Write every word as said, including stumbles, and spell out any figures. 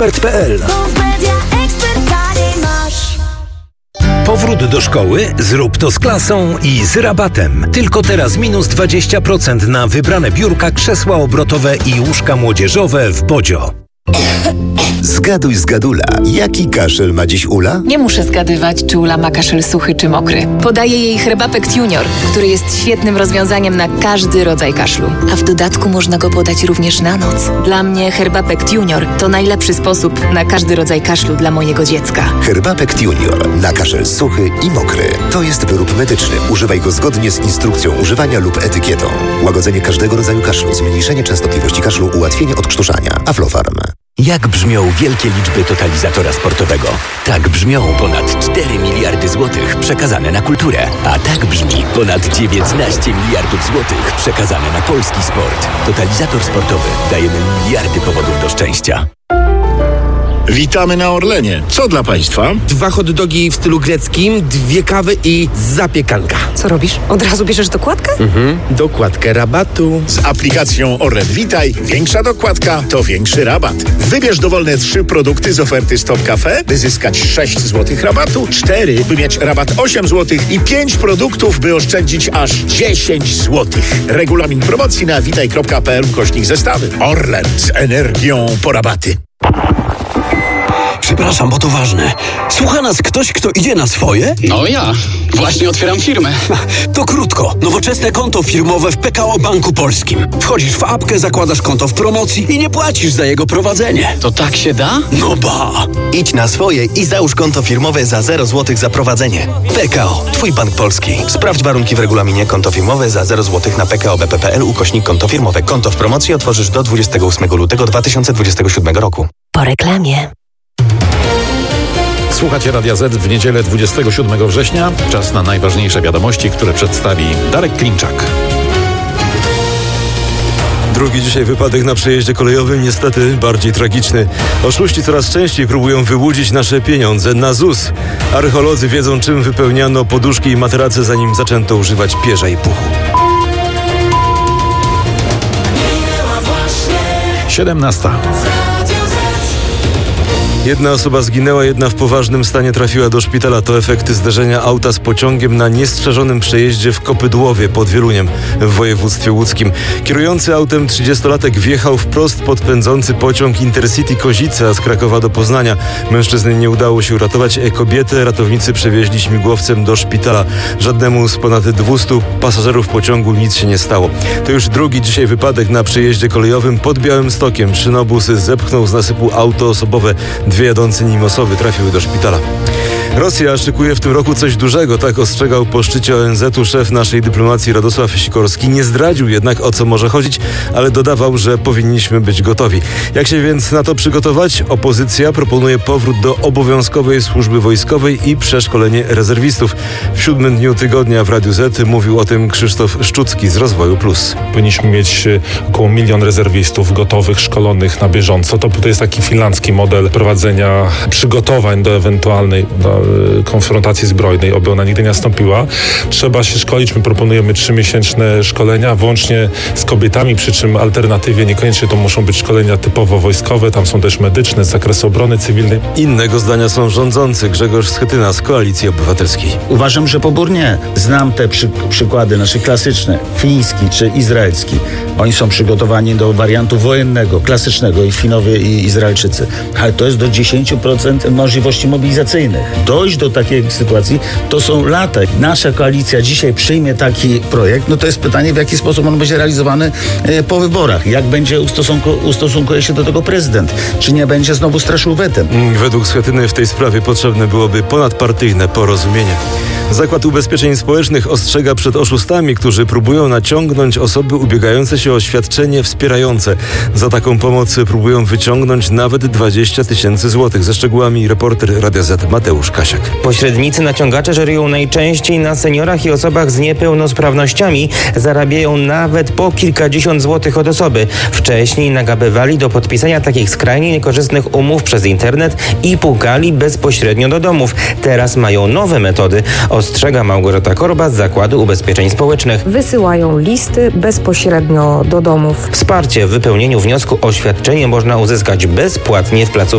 ekspert kropka p l. Powrót do szkoły? Zrób to z klasą i z rabatem. Tylko teraz minus dwadzieścia procent na wybrane biurka, krzesła obrotowe i łóżka młodzieżowe w Bodzio. Zgaduj zgadula. Jaki kaszel ma dziś Ula? Nie muszę zgadywać, czy Ula ma kaszel suchy czy mokry. Podaję jej Herbapekt Junior, który jest świetnym rozwiązaniem na każdy rodzaj kaszlu. A w dodatku można go podać również na noc. Dla mnie Herbapekt Junior to najlepszy sposób na każdy rodzaj kaszlu dla mojego dziecka. Herbapekt Junior na kaszel suchy i mokry. To jest wyrób medyczny. Używaj go zgodnie z instrukcją używania lub etykietą. Łagodzenie każdego rodzaju kaszlu, zmniejszenie częstotliwości kaszlu, ułatwienie odkrztuszania. Aflofarm. Jak brzmią wielkie liczby totalizatora sportowego? Tak brzmią ponad cztery miliardy złotych przekazane na kulturę. A tak brzmi ponad dziewiętnaście miliardów złotych przekazane na polski sport. Totalizator sportowy. Dajemy miliardy powodów do szczęścia. Witamy na Orlenie. Co dla Państwa? Dwa hot dogi w stylu greckim, dwie kawy i zapiekanka. Co robisz? Od razu bierzesz dokładkę? Mhm. Dokładkę rabatu. Z aplikacją Orlen Witaj większa dokładka to większy rabat. Wybierz dowolne trzy produkty z oferty Stop Cafe, by zyskać sześć złotych rabatu, cztery, by mieć rabat osiem złotych i pięć produktów, by oszczędzić aż dziesięć złotych. Regulamin promocji na witaj kropka p l ukośnik zestawy. Orlen z energią po rabaty. Przepraszam, bo to ważne. Słucha nas ktoś, kto idzie na swoje? No ja. Właśnie otwieram firmę. To krótko. Nowoczesne konto firmowe w P K O Banku Polskim. Wchodzisz w apkę, zakładasz konto w promocji i nie płacisz za jego prowadzenie. To tak się da? No ba! Idź na swoje i załóż konto firmowe za zero złotych za prowadzenie. P K O. Twój bank polski. Sprawdź warunki w regulaminie. Konto firmowe za zero złotych na p k o b p kropka p l ukośnik konto firmowe. Konto w promocji otworzysz do dwudziestego ósmego lutego dwa tysiące dwudziestego siódmego roku. Po reklamie. Słuchacie Radia Z w niedzielę dwudziestego siódmego września. Czas na najważniejsze wiadomości, które przedstawi Darek Klimczak. Drugi dzisiaj wypadek na przejeździe kolejowym, niestety bardziej tragiczny. Oszuści coraz częściej próbują wyłudzić nasze pieniądze na Z U S. Archeolodzy wiedzą, czym wypełniano poduszki i materace, zanim zaczęto używać pierza i puchu. siedemnasta. Jedna osoba zginęła, jedna w poważnym stanie trafiła do szpitala. To efekty zderzenia auta z pociągiem na niestrzeżonym przejeździe w Kopydłowie pod Wieluniem w województwie łódzkim. Kierujący autem trzydziestolatek wjechał wprost pod pędzący pociąg Intercity Kozice, a z Krakowa do Poznania. Mężczyzny nie udało się uratować. Kobietę ratownicy przewieźli śmigłowcem do szpitala. Żadnemu z ponad dwustu pasażerów pociągu nic się nie stało. To już drugi dzisiaj wypadek na przejeździe kolejowym pod Białymstokiem. Szynobus zepchnął z nasypu auto osobowe. Dwie jadące nim osoby trafiły do szpitala. Rosja szykuje w tym roku coś dużego, tak ostrzegał po szczycie O N Z u szef naszej dyplomacji Radosław Sikorski. Nie zdradził jednak, o co może chodzić, ale dodawał, że powinniśmy być gotowi. Jak się więc na to przygotować? Opozycja proponuje powrót do obowiązkowej służby wojskowej i przeszkolenie rezerwistów. W siódmym dniu tygodnia w Radiu Z mówił o tym Krzysztof Szczucki z Rozwoju Plus. Powinniśmy mieć około milion rezerwistów gotowych, szkolonych na bieżąco. To, to jest taki finlandzki model prowadzenia przygotowań do ewentualnej do konfrontacji zbrojnej, oby ona nigdy nie nastąpiła. Trzeba się szkolić. My proponujemy trzymiesięczne szkolenia, włącznie z kobietami, przy czym alternatywie niekoniecznie to muszą być szkolenia typowo wojskowe, tam są też medyczne z zakresu obrony cywilnej. Innego zdania są rządzący. Grzegorz Schetyna z Koalicji Obywatelskiej. Uważam, że pobór nie. Znam te przy, przykłady nasze klasyczne, fiński czy izraelski. Oni są przygotowani do wariantu wojennego, klasycznego i Finowie i Izraelczycy. Ale to jest do dziesięć procent możliwości mobilizacyjnych. Dojść do takiej sytuacji to są lata. Nasza koalicja dzisiaj przyjmie taki projekt, no to jest pytanie, w jaki sposób on będzie realizowany e, po wyborach. Jak będzie ustosunku, ustosunkuje się do tego prezydent? Czy nie będzie znowu straszył wetem? Według Schetyny w tej sprawie potrzebne byłoby ponadpartyjne porozumienie. Zakład Ubezpieczeń Społecznych ostrzega przed oszustami, którzy próbują naciągnąć osoby ubiegające się o świadczenie wspierające. Za taką pomoc próbują wyciągnąć nawet dwadzieścia tysięcy złotych. Ze szczegółami reporter Radia Z Mateusz Kasiak. Pośrednicy naciągacze żerują najczęściej na seniorach i osobach z niepełnosprawnościami. Zarabiają nawet po kilkadziesiąt złotych od osoby. Wcześniej nagabywali do podpisania takich skrajnie niekorzystnych umów przez internet i pukali bezpośrednio do domów. Teraz mają nowe metody. Ostrzega Małgorzata Korba z Zakładu Ubezpieczeń Społecznych. Wysyłają listy bezpośrednio do domów. Wsparcie w wypełnieniu wniosku o świadczenie można uzyskać bezpłatnie w placówce